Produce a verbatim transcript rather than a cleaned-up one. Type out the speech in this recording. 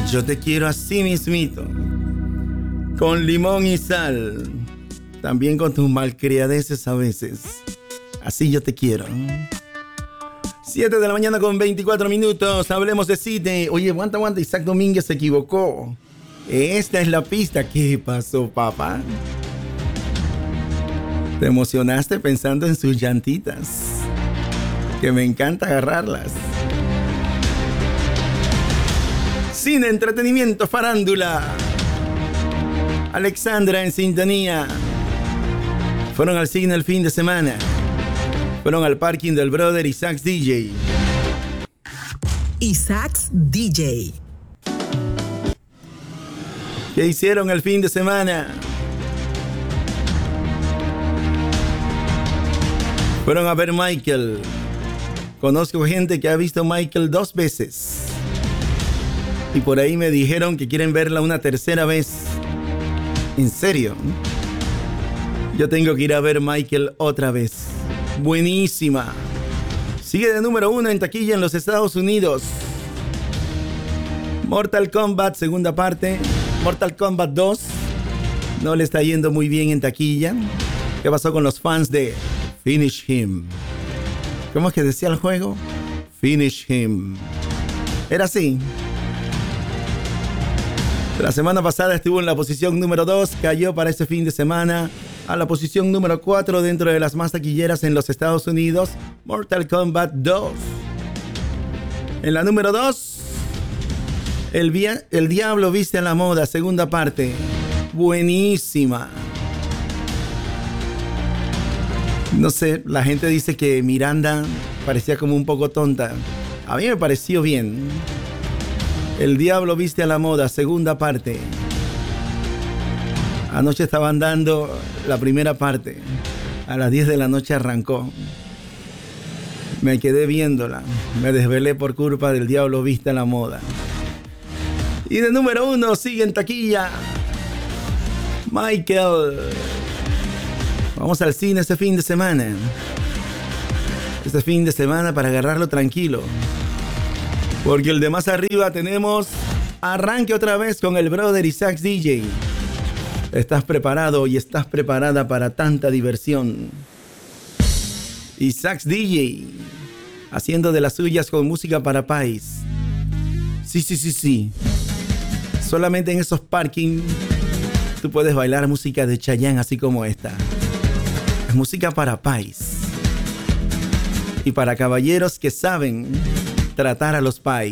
Yo te quiero así mismito, con limón y sal, también con tus malcriadeces a veces. Así yo te quiero. siete de la mañana con veinticuatro minutos. Hablemos de cine. Oye, aguanta, aguanta. Isaac Domínguez se equivocó. Esta es la pista. ¿Qué pasó, papá? Te emocionaste pensando en sus llantitas, que me encanta agarrarlas. Cine, entretenimiento, farándula. Alexandra en sintonía. Fueron al cine el fin de semana. Fueron al parking del brother Isaac D J. Isaac D J. ¿Qué hicieron el fin de semana? Fueron a ver Michael. Conozco gente que ha visto Michael dos veces. Y por ahí me dijeron que quieren verla una tercera vez. ¿En serio? Yo tengo que ir a ver Michael otra vez. Buenísima. Sigue de número uno en taquilla en los Estados Unidos. Mortal Kombat, segunda parte. Mortal Kombat dos. No le está yendo muy bien en taquilla. ¿Qué pasó con los fans de Finish Him? ¿Cómo es que decía el juego? Finish Him. Era así. La semana pasada estuvo en la posición número dos, cayó para este fin de semana a la posición número cuatro dentro de las más taquilleras en los Estados Unidos, Mortal Kombat dos. En la número dos, el, via- el Diablo viste a la moda, segunda parte. Buenísima. No sé, la gente dice que Miranda parecía como un poco tonta. A mí me pareció bien. El Diablo viste a la moda, segunda parte. Anoche estaban dando la primera parte. A las diez de la noche arrancó. Me quedé viéndola. Me desvelé por culpa del Diablo viste a la moda. Y de número uno sigue en taquilla Michael. Vamos al cine este fin de semana. Este fin de semana para agarrarlo tranquilo. Porque el de más arriba tenemos arranque otra vez con el brother Isaac D J. ¿Estás preparado y estás preparada para tanta diversión? Isaac D J haciendo de las suyas con música para país. Sí, sí, sí, sí. Solamente en esos parking tú puedes bailar música de Chayanne así como esta. Es música para país. Y para caballeros que saben tratar a los pais.